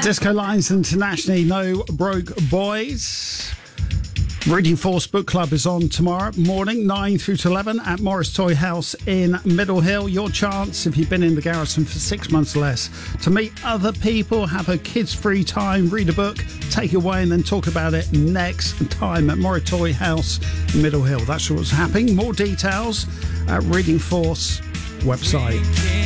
Disco Lines internationally, No Broke Boys. Reading Force Book Club is on tomorrow morning, 9 through to 11 at Morris Toy House in Middle Hill. Your chance, if you've been in the Garrison for 6 months or less, to meet other people, have a kids' free time, read a book, take it away, and then talk about it next time at Morris Toy House in Middle Hill. That's what's happening. More details at Reading Force website.